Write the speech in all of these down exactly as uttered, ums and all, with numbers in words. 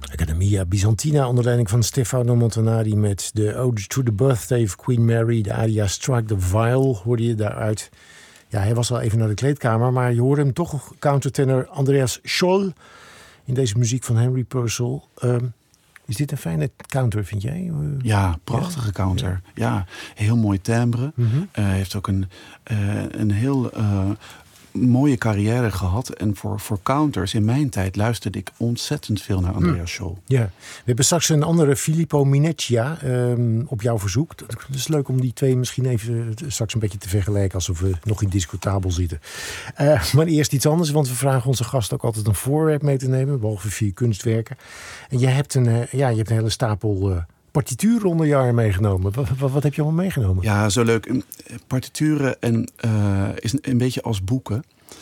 Accademia Byzantina onder leiding van Stefano Montanari met de Ode to the Birthday of Queen Mary. De aria Strike the Viol hoorde je daaruit. Ja, hij was al even naar de kleedkamer, maar je hoorde hem toch, countertenor Andreas Scholl in deze muziek van Henry Purcell. Um, is dit een fijne counter, vind jij? Ja, prachtige ja. counter. Ja. ja, heel mooi timbre. Mm-hmm. Uh, heeft ook een, uh, een heel uh, mooie carrière gehad. En voor, voor counters in mijn tijd luisterde ik ontzettend veel naar Andreas mm. Scholl. Ja, we hebben straks een andere Filippo Mineccia um, op jouw verzoek. Het is leuk om die twee misschien even straks een beetje te vergelijken, alsof we nog in discutabel zitten. Uh, maar eerst iets anders, want we vragen onze gast ook altijd een voorwerp mee te nemen, behalve vier kunstwerken. En jij hebt een, uh, ja, je hebt een hele stapel Uh, partituren onder je arm meegenomen. Wat, wat, wat heb je allemaal meegenomen? Ja, zo leuk. Partituren en, uh, is een, een beetje als boeken.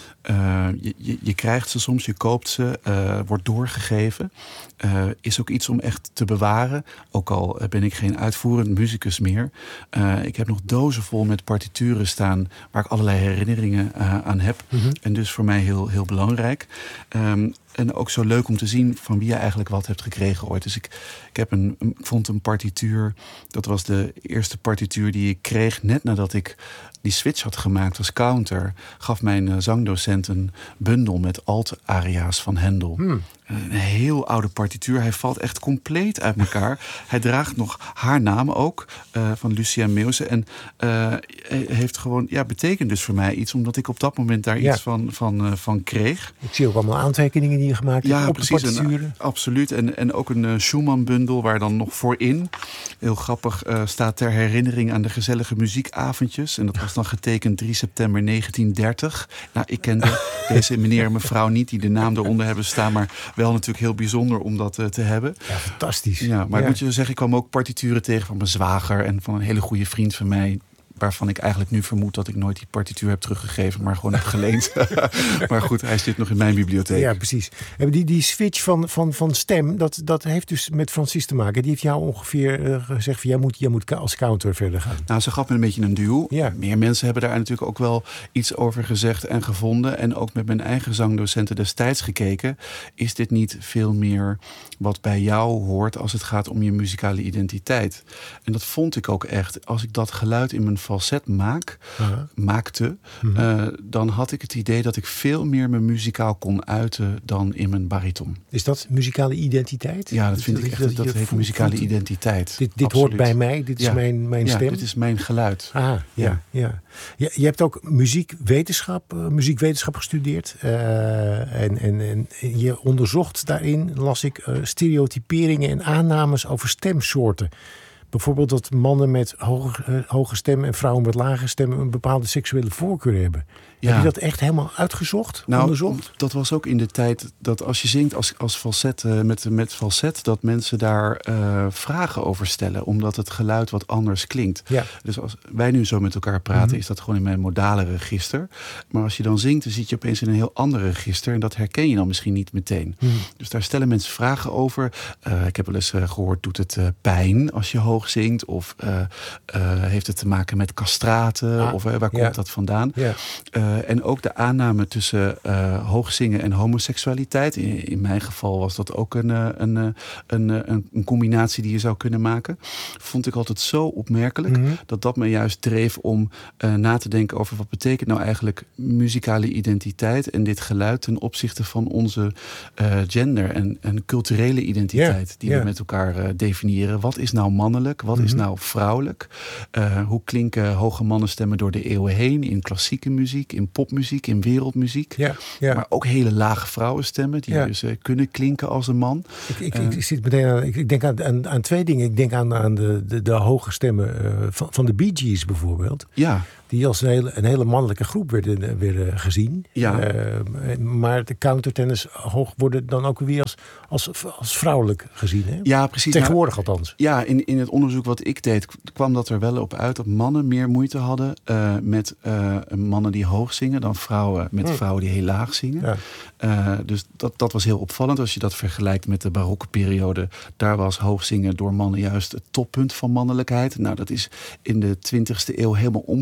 Uh, je, je, je krijgt ze soms, je koopt ze, uh, wordt doorgegeven. Uh, is ook iets om echt te bewaren. Ook al ben ik geen uitvoerend muzikus meer. Uh, ik heb nog dozen vol met partituren staan waar ik allerlei herinneringen uh, aan heb. Mm-hmm. En dus voor mij heel, heel belangrijk. Um, En ook zo leuk om te zien van wie je eigenlijk wat hebt gekregen ooit. Dus ik, ik, heb een, ik vond een partituur. Dat was de eerste partituur die ik kreeg net nadat ik die switch had gemaakt als counter. Gaf mijn uh, zangdocent een bundel met alt-aria's van Händel. Hmm. Een heel oude partituur. Hij valt echt compleet uit elkaar. Hij draagt nog haar naam ook, uh, van Lucia Meeuwse. En uh, heeft gewoon, ja, betekent dus voor mij iets, omdat ik op dat moment daar ja. iets van, van, uh, van kreeg. Ik zie ook allemaal aantekeningen die je gemaakt hebt ja, op precies, de partituren. En, absoluut. En, en ook een uh, Schumann-bundel waar dan nog voorin, heel grappig, uh, staat ter herinnering aan de gezellige muziekavondjes. En dat was dan getekend drie september negentien dertig. Nou, ik kende deze meneer en mevrouw niet die de naam eronder hebben staan, maar wel natuurlijk heel bijzonder om dat uh, te hebben. Ja, fantastisch. Ja, maar ja. moet je zeggen, ik kwam ook partituren tegen van mijn zwager en van een hele goede vriend van mij, waarvan ik eigenlijk nu vermoed dat ik nooit die partituur heb teruggegeven, maar gewoon heb geleend. Maar goed, hij zit nog in mijn bibliotheek. Ja, precies. Die, die switch van, van, van stem, dat, dat heeft dus met Francis te maken. Die heeft jou ongeveer uh, gezegd van, jij moet, jij moet als counter verder gaan. Nou, ze gaf me een beetje een duw. Ja. Meer mensen hebben daar natuurlijk ook wel iets over gezegd en gevonden. En ook met mijn eigen zangdocenten destijds gekeken. Is dit niet veel meer wat bij jou hoort als het gaat om je muzikale identiteit? En dat vond ik ook echt. Als ik dat geluid in mijn falset maak, uh-huh. maakte, uh-huh. uh, dan had ik het idee dat ik veel meer me muzikaal kon uiten dan in mijn bariton. Is dat muzikale identiteit? Ja, dat vind dat, ik echt. Dat, dat, dat heet voelt, muzikale voelt, identiteit. Dit, dit hoort bij mij, dit is ja. mijn, mijn stem. Ja, dit is mijn geluid. Ah, ja, ja. ja. Je, je hebt ook muziekwetenschap, uh, muziekwetenschap gestudeerd. Uh, en, en, en je onderzocht daarin, las ik, uh, stereotyperingen en aannames over stemsoorten. Bijvoorbeeld dat mannen met hoge, uh, hoge stemmen en vrouwen met lage stemmen een bepaalde seksuele voorkeur hebben. Ja. Heb je dat echt helemaal uitgezocht, nou, onderzocht? Dat was ook in de tijd dat als je zingt als, als falset, uh, met, met falset, dat mensen daar uh, vragen over stellen, omdat het geluid wat anders klinkt. Ja. Dus als wij nu zo met elkaar praten, mm-hmm. is dat gewoon in mijn modale register. Maar als je dan zingt, dan zit je opeens in een heel ander register en dat herken je dan misschien niet meteen. Mm-hmm. Dus daar stellen mensen vragen over. Uh, ik heb wel eens uh, gehoord, doet het uh, pijn als je hoog zingt? Of uh, uh, heeft het te maken met castraten? Ah, of uh, waar komt ja. dat vandaan? Ja. Uh, en ook de aanname tussen uh, hoogzingen en homoseksualiteit. In, in mijn geval was dat ook een, een, een, een, een combinatie die je zou kunnen maken. Vond ik altijd zo opmerkelijk. Mm-hmm. Dat dat me juist dreef om uh, na te denken over wat betekent nou eigenlijk muzikale identiteit en dit geluid ten opzichte van onze uh, gender en, en culturele identiteit. Yeah, die yeah. we met elkaar uh, definiëren. Wat is nou mannelijk? Wat mm-hmm. is nou vrouwelijk? Uh, hoe klinken hoge mannenstemmen door de eeuwen heen in klassieke muziek, in popmuziek, in wereldmuziek. Ja, ja. Maar ook hele lage vrouwenstemmen die ja. dus uh, kunnen klinken als een man. Ik, ik, uh, ik, zit meteen aan, ik, ik denk aan, aan, aan twee dingen. Ik denk aan, aan de, de, de hoge stemmen uh, van, van de Bee Gees bijvoorbeeld. Ja. Die als een hele, een hele mannelijke groep werden, werden gezien. Ja. Uh, maar de countertennis hoog worden dan ook weer als, als, als vrouwelijk gezien. Hè? Ja, precies. Tegenwoordig nou, althans. Ja, in, in het onderzoek wat ik deed kwam dat er wel op uit dat mannen meer moeite hadden uh, met uh, mannen die hoog zingen dan vrouwen met hmm. vrouwen die heel laag zingen. Ja. Uh, dus dat, dat was heel opvallend als je dat vergelijkt met de barokke periode. Daar was hoogzingen door mannen juist het toppunt van mannelijkheid. Nou, dat is in de twintigste eeuw helemaal omgedraaid.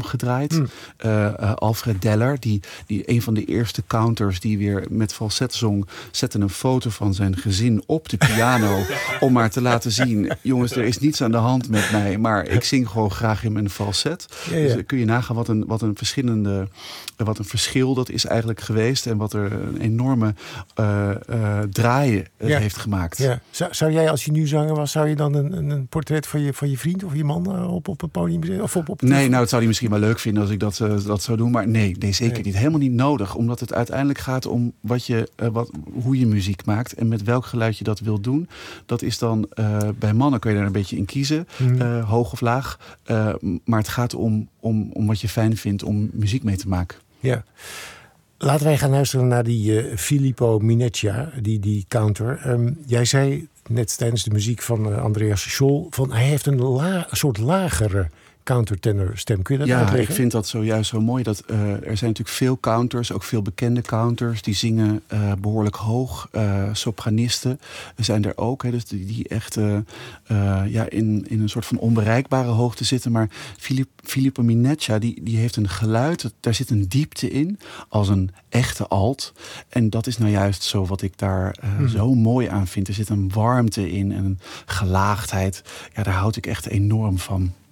Night. Mm. Uh, uh, Alfred Deller, die, die een van de eerste counters die weer met falset zong, zette een foto van zijn gezin op de piano om maar te laten zien, jongens, er is niets aan de hand met mij, maar ik zing gewoon graag in mijn falset. Ja, ja. Dus kun je nagaan wat een, wat een verschillende, wat een verschil dat is eigenlijk geweest en wat er een enorme uh, uh, draaien ja. heeft gemaakt. Ja. Zou, zou jij, als je nu zanger was, zou je dan een, een portret van je, van je vriend of je man op, op een podium zetten? Of op, op nee, nou, het zou hij misschien wel leuk vinden als ik dat, uh, dat zou doen, maar nee, nee zeker nee. niet. Helemaal niet nodig, omdat het uiteindelijk gaat om wat je, uh, wat, hoe je muziek maakt en met welk geluid je dat wil doen. Dat is dan, uh, bij mannen kun je daar een beetje in kiezen, mm. uh, hoog of laag. Uh, maar het gaat om, om, om wat je fijn vindt om muziek mee te maken. Ja. Laten wij gaan luisteren naar die uh, Filippo Mineccia, die, die counter. Um, jij zei net tijdens de muziek van uh, Andreas Scholl, van hij heeft een, la, een soort lagere countertenor stem. Kun je dat ja, uitleggen? Ja, ik vind dat zojuist zo mooi. Dat, uh, er zijn natuurlijk veel counters, ook veel bekende counters. Die zingen uh, behoorlijk hoog. Uh, sopranisten zijn er ook. Hè, dus die, die echt uh, uh, ja, in, in een soort van onbereikbare hoogte zitten. Maar Filip, Filippo Mineccia, die, die heeft een geluid. Daar zit een diepte in, als een echte alt. En dat is nou juist zo wat ik daar uh, mm. zo mooi aan vind. Er zit een warmte in en een gelaagdheid. Ja, daar houd ik echt enorm van.